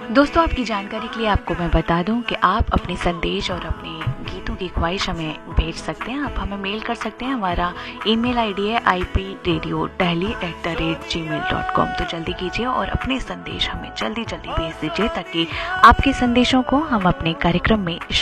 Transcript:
दोस्तों, आपकी जानकारी के लिए आपको मैं बता दूं कि आप अपने संदेश और अपने गीतों की ख्वाहिश हमें भेज सकते हैं। आप हमें मेल कर सकते हैं। हमारा ईमेल आईडी है ipradiodehli@gmail.com। तो जल्दी कीजिए और अपने संदेश हमें जल्दी जल्दी भेज दीजिए ताकि आपके संदेशों को हम अपने कार्यक्रम में